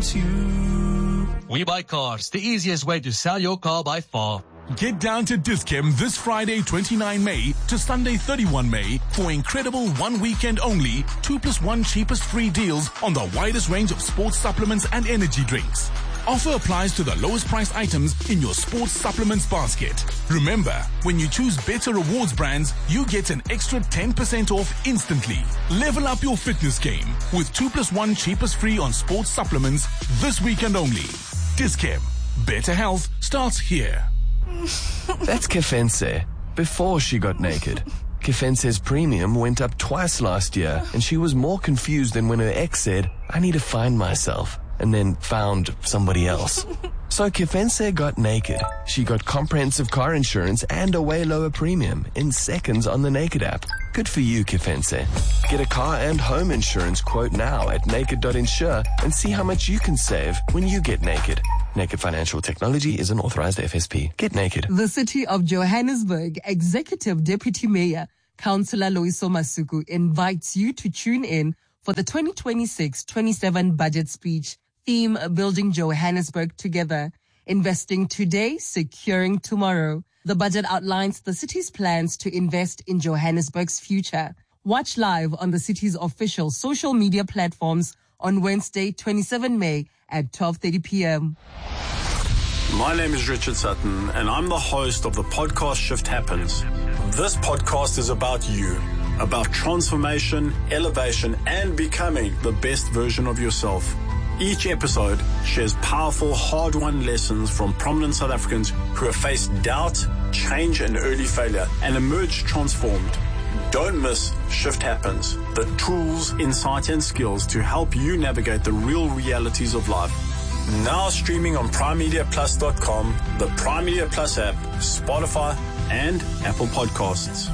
wants you. We Buy Cars, the easiest way to sell your car by far. Get down to Dis-Chem this Friday 29 May to Sunday 31 May for incredible one weekend only 2+1 cheapest free deals on the widest range of sports supplements and energy drinks. Offer applies to the lowest price items in your sports supplements basket. Remember, when you choose Better Rewards brands, you get an extra 10% off instantly. Level up your fitness game with 2+1 cheapest free on sports supplements this weekend only. Dis-Chem. Better health starts here. That's Kefense, before she got naked. Kefense's premium went up twice last year, and she was more confused than when her ex said, I need to find myself, and then found somebody else. So Kefense got naked. She got comprehensive car insurance and a way lower premium in seconds on the Naked app. Good for you, Kefense. Get a car and home insurance quote now at naked.insure and see how much you can save when you get naked. Naked Financial Technology is an authorized FSP. Get naked. The City of Johannesburg Executive Deputy Mayor, Councillor Loyiso Masuku, invites you to tune in for the 2026-27 budget speech. Theme, Building Johannesburg Together. Investing today, securing tomorrow. The budget outlines the city's plans to invest in Johannesburg's future. Watch live on the city's official social media platforms on Wednesday, 27 May at 12:30 p.m. My name is Richard Sutton, and I'm the host of the podcast Shift Happens. This podcast is about you, about transformation, elevation, and becoming the best version of yourself. Each episode shares powerful, hard-won lessons from prominent South Africans who have faced doubt, change, and early failure and emerged transformed. Don't miss Shift Happens, the tools, insight, and skills to help you navigate the real realities of life. Now streaming on PrimeMediaPlus.com, the Prime Media Plus app, Spotify, and Apple Podcasts.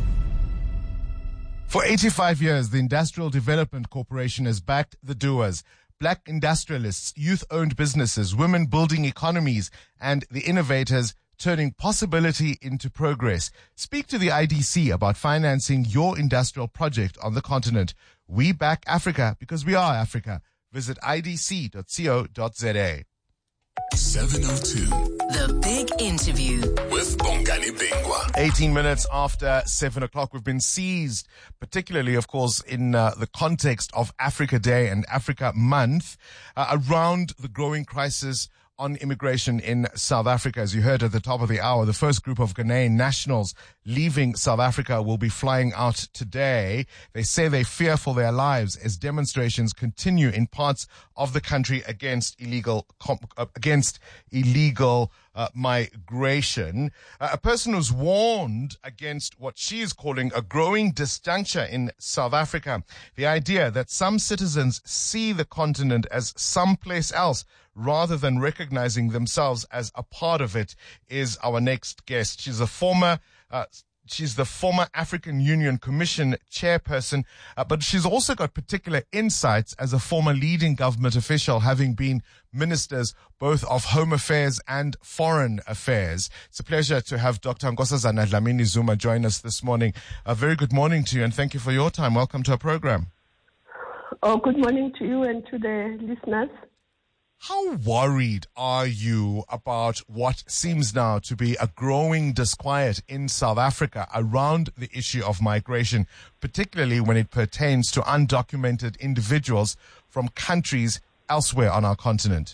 For 85 years, the Industrial Development Corporation has backed the doers. Black industrialists, youth-owned businesses, women building economies, and the innovators turning possibility into progress. Speak to the IDC about financing your industrial project on the continent. We back Africa because we are Africa. Visit idc.co.za. 702. The Big Interview with Bongani Bingwa. 18 minutes after 7 o'clock, we've been seized, particularly, of course, in the context of Africa Day and Africa Month, around the growing crisis on immigration in South Africa. As you heard at the top of the hour, the first group of Ghanaian nationals leaving South Africa will be flying out today. They say they fear for their lives as demonstrations continue in parts of the country against illegal migration. A person who's warned against what she is calling a growing disjuncture in South Africa. The idea that some citizens see the continent as someplace else rather than recognizing themselves as a part of it is our next guest. She's the former African Union Commission chairperson, but she's also got particular insights as a former leading government official, having been ministers both of Home Affairs and Foreign Affairs. It's a pleasure to have Dr. Nkosazana Dlamini Zuma join us this morning. A very good morning to you, and thank you for your time. Welcome to our program. Oh, good morning to you and to the listeners. How worried are you about what seems now to be a growing disquiet in South Africa around the issue of migration, particularly when it pertains to undocumented individuals from countries elsewhere on our continent?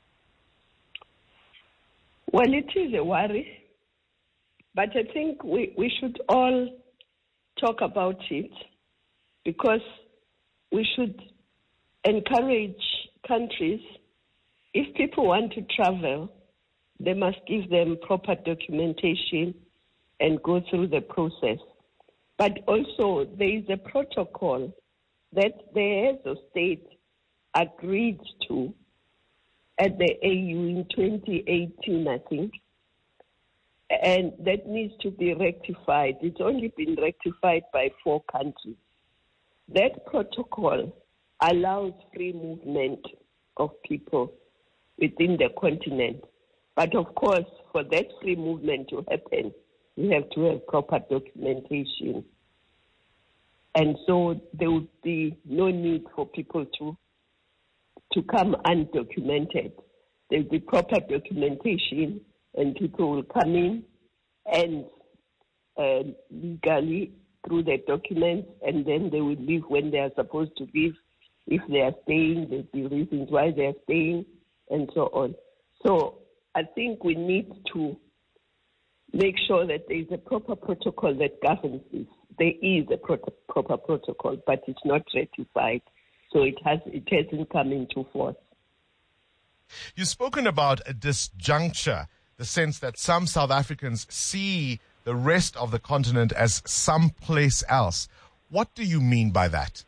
Well, it is a worry, but I think we should all talk about it because we should encourage countries. If people want to travel, they must give them proper documentation and go through the process. But also, there is a protocol that the heads of state agreed to at the AU in 2018, I think, and that needs to be rectified. It's only been rectified by 4 countries. That protocol allows free movement of people within the continent. But of course, for that free movement to happen, you have to have proper documentation. And so there would be no need for people to to come undocumented. There'll be proper documentation, and people will come in and legally through their documents, and then they will leave when they are supposed to leave. If they are staying, there'll be reasons why they are staying, and so on. So I think we need to make sure that there is a proper protocol that governs this. There is a proper protocol, but it's not ratified, so it hasn't come into force. You've spoken about a disjuncture, the sense that some South Africans see the rest of the continent as someplace else. What do you mean by that?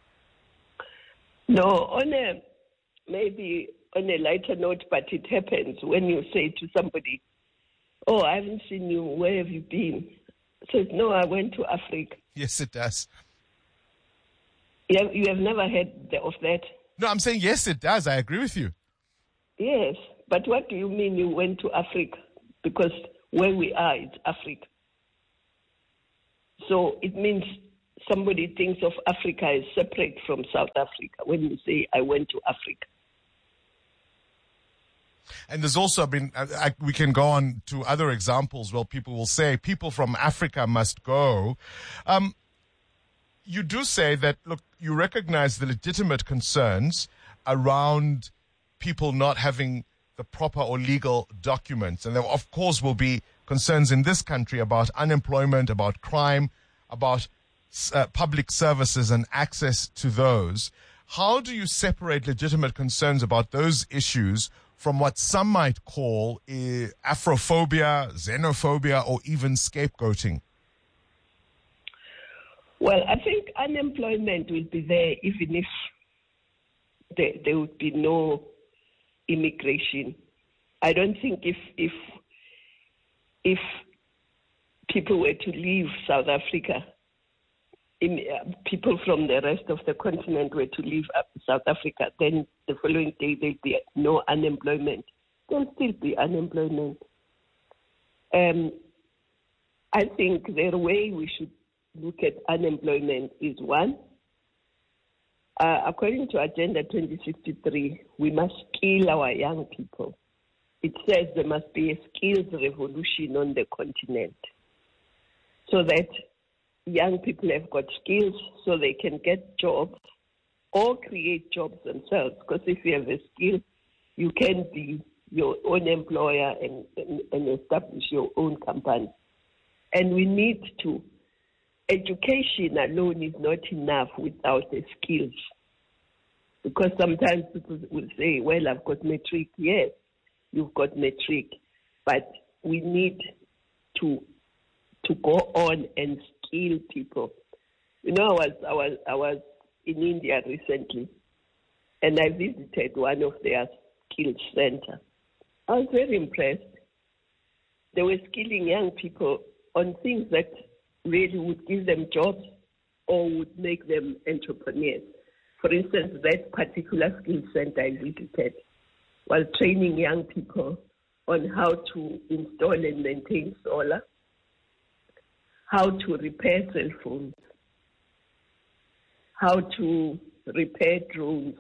No, maybe on a lighter note, but it happens when you say to somebody, "Oh, I haven't seen you. Where have you been?" Says, "No, I went to Africa." Yes, it does. You have never heard of that? No, I'm saying yes, it does. I agree with you. Yes, but what do you mean you went to Africa? Because where we are, it's Africa. So it means somebody thinks of Africa as separate from South Africa when you say, "I went to Africa." And there's also been, we can go on to other examples where people will say, people from Africa must go. You do say that, look, you recognize the legitimate concerns around people not having the proper or legal documents. And there, of course, will be concerns in this country about unemployment, about crime, about public services and access to those. How do you separate legitimate concerns about those issues from what some might call Afrophobia, xenophobia, or even scapegoating? Well, I think unemployment will be there even if there would be no immigration. I don't think if people were to leave South Africa, people from the rest of the continent were to leave South Africa, then the following day there'll be no unemployment. There'll still be unemployment. I think the way we should look at unemployment is one, according to Agenda 2063, we must skill our young people. It says there must be a skills revolution on the continent so that young people have got skills so they can get jobs or create jobs themselves. Because if you have a skill, you can be your own employer and establish your own company. And we need to, education alone is not enough without the skills. Because sometimes people will say, well, I've got matric. Yes, you've got matric. But we need to go on and skill people. You know, I was in India recently, and I visited one of their skills center. I was very impressed. They were skilling young people on things that really would give them jobs or would make them entrepreneurs. For instance, that particular skill center I visited was training young people on how to install and maintain solar, how to repair cell phones, how to repair drones,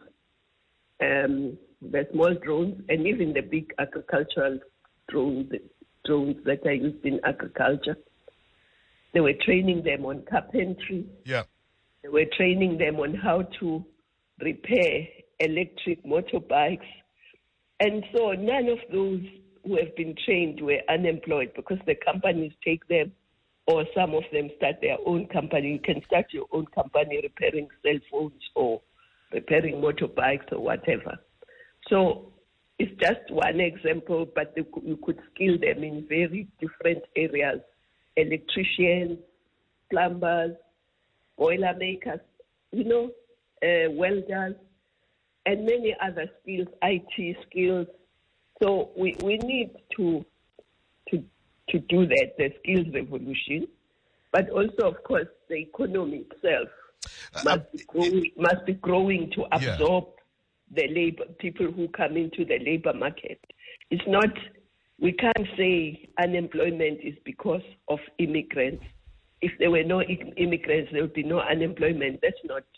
the small drones, and even the big agricultural drones that are used in agriculture. They were training them on carpentry. Yeah. They were training them on how to repair electric motorbikes. And so none of those who have been trained were unemployed because the companies take them, or some of them start their own company. You can start your own company repairing cell phones or repairing motorbikes or whatever. So it's just one example, but you could skill them in very different areas: electricians, plumbers, boiler makers, welders, and many other skills, IT skills. So we need to do that, the skills revolution, but also, of course, the economy itself must be growing to absorb the labor, people who come into the labor market. It's not, we can't say unemployment is because of immigrants. If there were no immigrants, there would be no unemployment. That's not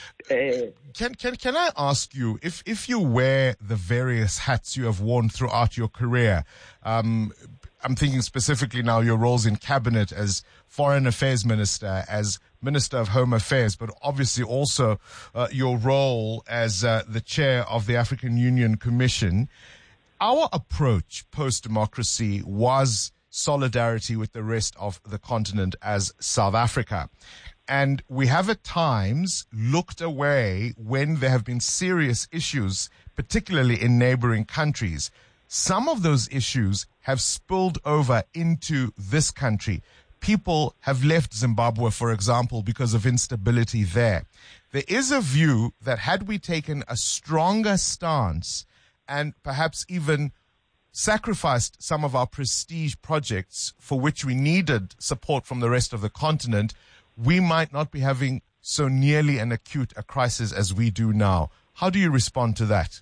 Can I ask you, if you wear the various hats you have worn throughout your career, I'm thinking specifically now your roles in cabinet as Foreign Affairs Minister, as Minister of Home Affairs, but obviously also your role as the chair of the African Union Commission. Our approach post-democracy was solidarity with the rest of the continent as South Africa. And we have at times looked away when there have been serious issues, particularly in neighboring countries. Some of those issues have spilled over into this country. People have left Zimbabwe, for example, because of instability there. There is a view that had we taken a stronger stance and perhaps even sacrificed some of our prestige projects for which we needed support from the rest of the continent, we might not be having so nearly an acute a crisis as we do now. How do you respond to that?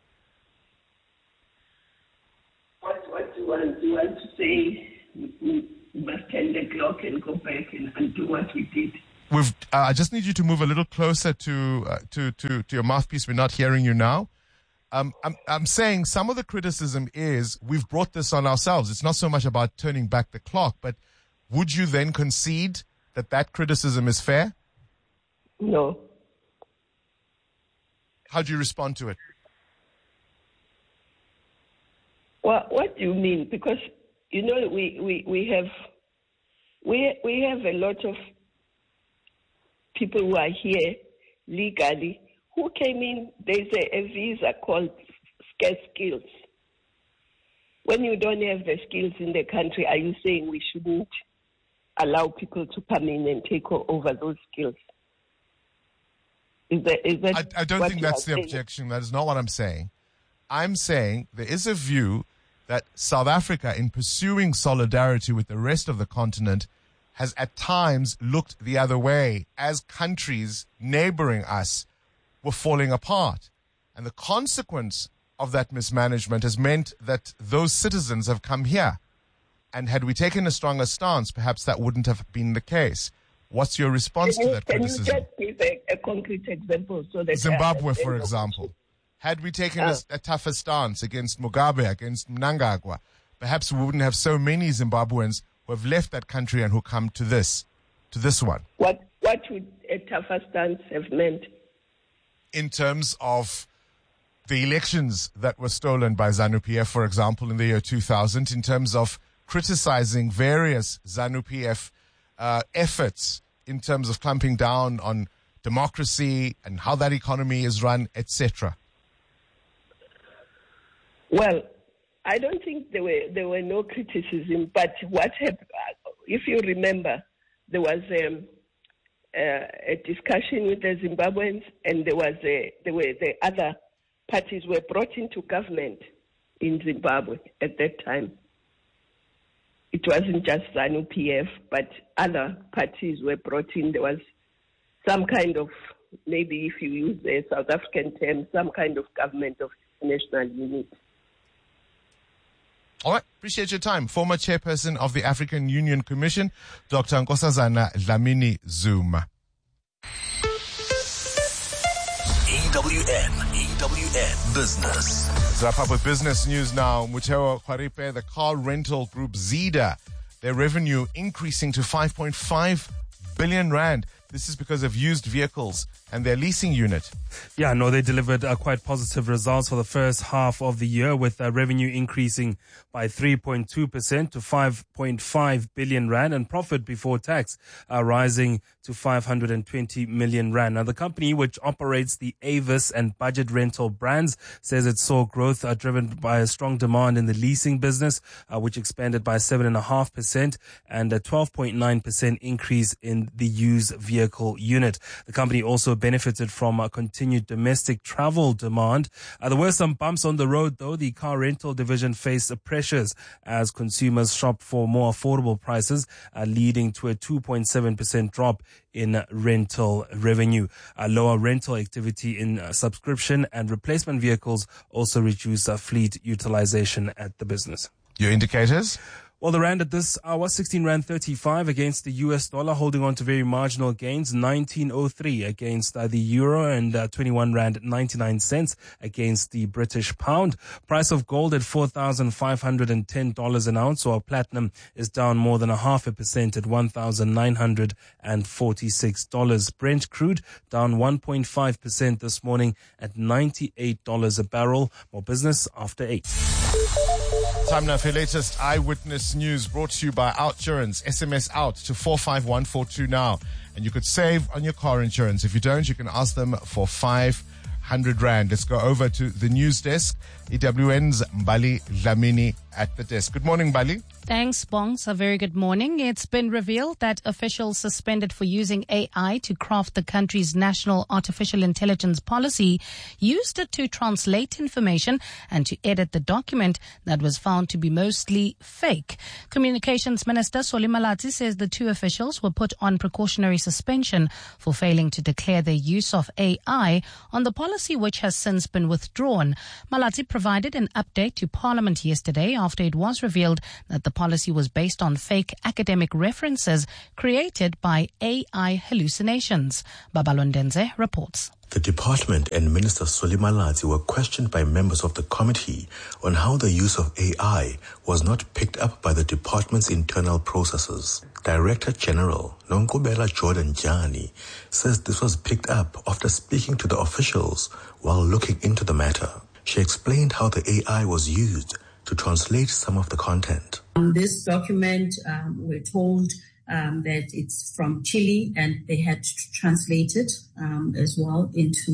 What do you want? Do you want to say we must turn the clock and go back and do what we did? I just need you to move a little closer to your mouthpiece. We're not hearing you now. I'm saying some of the criticism is we've brought this on ourselves. It's not so much about turning back the clock, but would you then concede that criticism is fair? No. How do you respond to it? Well, what do you mean? Because, you know, we have a lot of people who are here legally who came in. There's a visa called scarce skills. When you don't have the skills in the country, are you saying we shouldn't allow people to come in and take over those skills? Is that I don't think that's the objection. That is not what I'm saying. I'm saying there is a view that South Africa, in pursuing solidarity with the rest of the continent, has at times looked the other way as countries neighboring us were falling apart. And the consequence of that mismanagement has meant that those citizens have come here. And had we taken a stronger stance, perhaps that wouldn't have been the case. What's your response to that criticism? Can you just give a concrete example? So that Zimbabwe, for example. Had we taken a tougher stance against Mugabe, against Mnangagwa, perhaps we wouldn't have so many Zimbabweans who have left that country and who come to this one. What would a tougher stance have meant? In terms of the elections that were stolen by ZANU-PF, for example, in the year 2000, in terms of criticizing various ZANU-PF efforts in terms of clamping down on democracy and how that economy is run, etc. Well, I don't think there were no criticism, but what happened, if you remember, there was a discussion with the Zimbabweans, and the other parties were brought into government in Zimbabwe at that time. It wasn't just ZANU-PF, but other parties were brought in. There was some kind of, maybe if you use the South African term, some kind of government of national unity. All right. Appreciate your time. Former chairperson of the African Union Commission, Dr. Nkosazana Dlamini-Zuma. EWN Business. Let's wrap up with business news now. Mutheo Khwaripe, the car rental group Zeda, their revenue increasing to 5.5 billion rand. This is because of used vehicles and their leasing unit. Yeah, no, they delivered quite positive results for the first half of the year, with revenue increasing by 3.2% to 5.5 billion rand and profit before tax rising to 520 million rand. Now, the company, which operates the Avis and Budget Rental brands, says it saw growth driven by a strong demand in the leasing business, which expanded by 7.5% and a 12.9% increase in the used vehicle unit. The company also benefited from continued domestic travel demand. There were some bumps on the road, though. The car rental division faced pressures as consumers shopped for more affordable prices, leading to a 2.7% drop in rental revenue. Lower rental activity in subscription and replacement vehicles also reduced fleet utilization at the business. Your indicators? Well, the rand at this hour, 16 rand 35 against the US dollar, holding on to very marginal gains, 19.03 against the euro and 21 rand 99 cents against the British pound. Price of gold at $4,510 an ounce, while platinum is down more than 0.5% at $1,946. Brent crude down 1.5% this morning at $98 a barrel. More business after 8. Time now for your latest Eyewitness News, brought to you by Outsurance. SMS out to 45142 now, and you could save on your car insurance. If you don't, you can ask them for 500 rand. Let's go over to the news desk. EWN's Mbali Dlamini at the desk. Good morning, Mbali. Thanks, Bongs. A very good morning. It's been revealed that officials suspended for using AI to craft the country's national artificial intelligence policy used it to translate information and to edit the document that was found to be mostly fake. Communications Minister Solly Malatsi says the two officials were put on precautionary suspension for failing to declare their use of AI on the policy, which has since been withdrawn. Malatsi provided an update to Parliament yesterday after it was revealed that the policy was based on fake academic references created by AI hallucinations. Babalondenze reports. The department and Minister Solly Malatsi were questioned by members of the committee on how the use of AI was not picked up by the department's internal processes. Director General Nonkobela Jordan Jani says this was picked up after speaking to the officials while looking into the matter. She explained how the AI was used to translate some of the content. This document, we're told that it's from Chile, and they had to translate it as well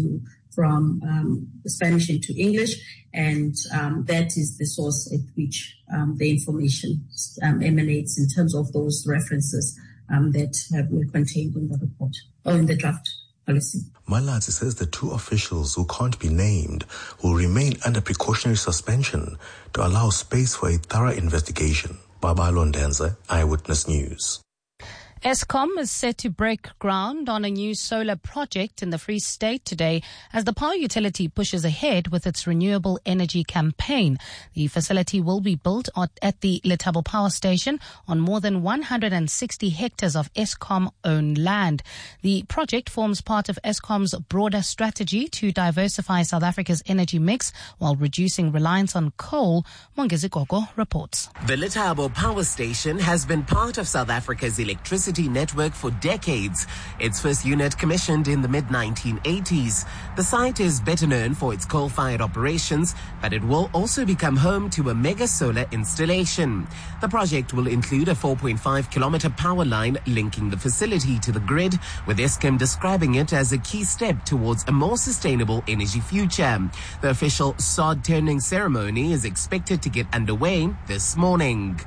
from Spanish into English, and that is the source at which the information emanates in terms of those references that were contained in the report or in the draft policy. Malatsi says the two officials who can't be named will remain under precautionary suspension to allow space for a thorough investigation. Baba Londenza, Eyewitness News. Eskom is set to break ground on a new solar project in the Free State today as the power utility pushes ahead with its renewable energy campaign. The facility will be built at the Letabo Power Station on more than 160 hectares of Eskom-owned land. The project forms part of Eskom's broader strategy to diversify South Africa's energy mix while reducing reliance on coal. Mongezi Gogo reports. The Letabo Power Station has been part of South Africa's electricity network for decades. Its first unit commissioned in the mid-1980s. The site is better known for its coal-fired operations, but it will also become home to a mega solar installation. The project will include a 4.5-kilometer power line linking the facility to the grid, with Eskom describing it as a key step towards a more sustainable energy future. The official sod-turning ceremony is expected to get underway this morning.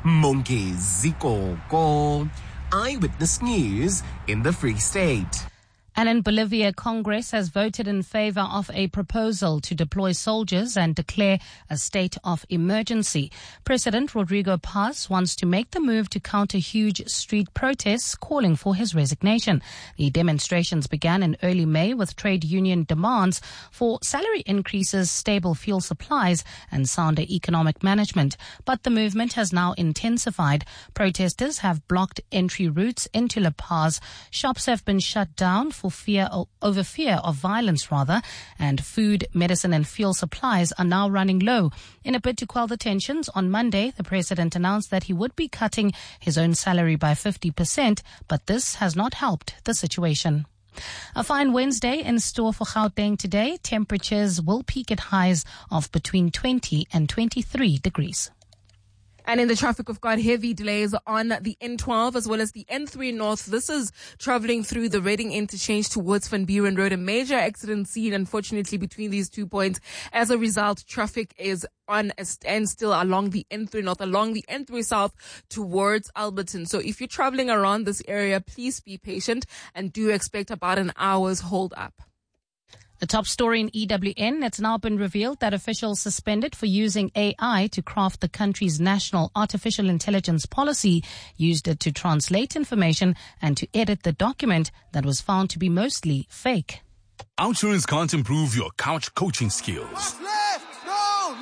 Mongezi Gogo, Eyewitness News in the Free State. And in Bolivia, Congress has voted in favor of a proposal to deploy soldiers and declare a state of emergency. President Rodrigo Paz wants to make the move to counter huge street protests calling for his resignation. The demonstrations began in early May with trade union demands for salary increases, stable fuel supplies, and sounder economic management. But the movement has now intensified. Protesters have blocked entry routes into La Paz. Shops have been shut down over fear of violence, and food, medicine and fuel supplies are now running low. In a bid to quell the tensions, on Monday, the president announced that he would be cutting his own salary by 50%, but this has not helped the situation. A fine Wednesday in store for Gauteng today. Temperatures will peak at highs of between 20 and 23 degrees. And in the traffic, we've got heavy delays on the N12 as well as the N3 North. This is traveling through the Reading interchange towards Van Buren Road. A major accident scene, unfortunately, between these 2 points. As a result, traffic is on a standstill along the N3 North, along the N3 South towards Alberton. So if you're traveling around this area, please be patient and do expect about an hour's hold up. The top story in EWN, it's now been revealed that officials suspended for using AI to craft the country's national artificial intelligence policy used it to translate information and to edit the document that was found to be mostly fake. Outsurance can't improve your couch coaching skills. Left, no, left.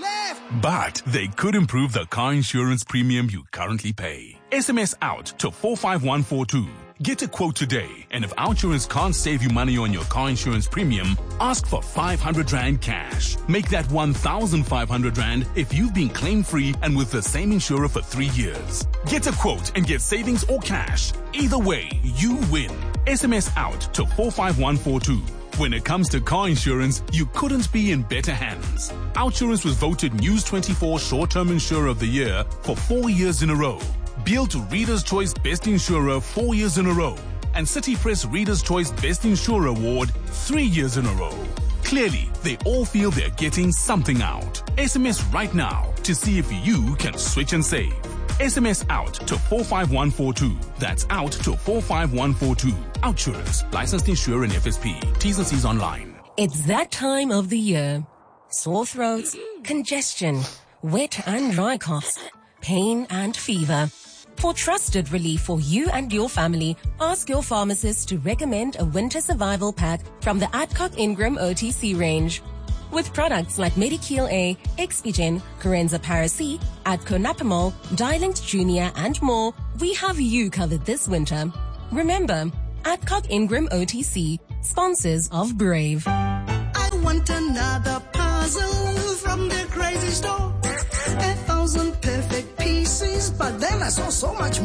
But they could improve the car insurance premium you currently pay. SMS out to 45142. Get a quote today, and if OUTsurance can't save you money on your car insurance premium, ask for 500 Rand cash. Make that 1,500 Rand if you've been claim-free and with the same insurer for 3 years. Get a quote and get savings or cash. Either way, you win. SMS out to 45142. When it comes to car insurance, you couldn't be in better hands. OUTsurance was voted News 24 Short-Term Insurer of the Year for 4 years in a row. Built to Reader's Choice Best Insurer 4 years in a row. And City Press Reader's Choice Best Insurer Award 3 years in a row. Clearly, they all feel they're getting something out. SMS right now to see if you can switch and save. SMS out to 45142. That's out to 45142. OUTsurance. Licensed insurer and FSP. T's and C's online. It's that time of the year. Sore throats, congestion, wet and dry coughs, pain and fever. For trusted relief for you and your family, ask your pharmacist to recommend a winter survival pack from the Adcock Ingram OTC range. With products like Medikil A, Expigen, Corenza Paracy, Adco Napamol, Dilinct Junior and more, we have you covered this winter. Remember, Adcock Ingram OTC, sponsors of Brave. I want another puzzle from the crazy store. 1,000 perfect pieces, but then I saw so much